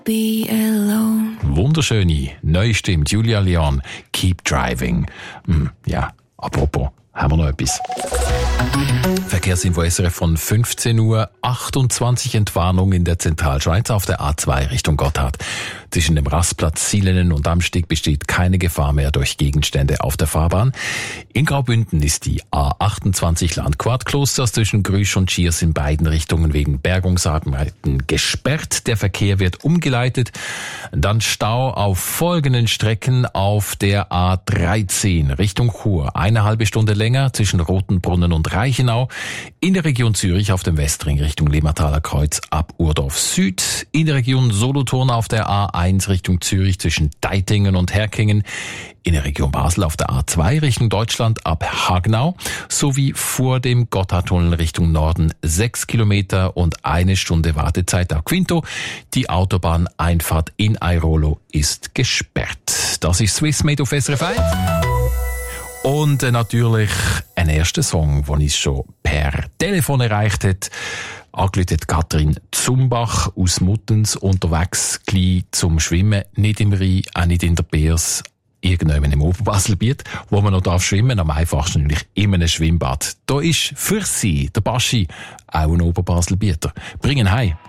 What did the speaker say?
be alone. Wunderschöne, neue Stimme, Julia Leon, Keep Driving. Ja, apropos, haben wir noch etwas? Verkehrsinfo SRF von 15 Uhr, 28 Entwarnung in der Zentralschweiz auf der A2 Richtung Gotthard. Zwischen dem Rastplatz Silenen und Amsteg besteht keine Gefahr mehr durch Gegenstände auf der Fahrbahn. In Graubünden ist die A28 Landquart-Klosters zwischen Grüsch und Schiers in beiden Richtungen wegen Bergungsarbeiten gesperrt. Der Verkehr wird umgeleitet. Dann Stau auf folgenden Strecken auf der A13 Richtung Chur. 1,5 Stunde länger zwischen Rotenbrunnen und Reichenau. In der Region Zürich auf dem Westring Richtung Lemmertaler Kreuz ab Urdorf Süd. In der Region Solothurn auf der A1 Richtung Zürich zwischen Deitingen und Herkingen. In der Region Basel auf der A2 Richtung Deutschland ab Hagnau. Sowie vor dem Gotthardtunnel Richtung Norden 6 Kilometer und 1 Stunde Wartezeit auf Quinto. Die Autobahneinfahrt in Airolo ist gesperrt. Das ist Swiss Made auf SRF 1. Und natürlich ein erster Song, den uns schon per Telefon erreicht hat. Angerufen hat Katrin Zumbach aus Muttens, unterwegs gleich zum Schwimmen, nicht im Rhein, auch nicht in der Beers, irgendjemand im Oberbaselbiet, wo man noch schwimmen darf, am einfachsten natürlich in einem Schwimmbad. Da ist für Sie, der Baschi, auch ein Oberbaselbieter. Bringen heim.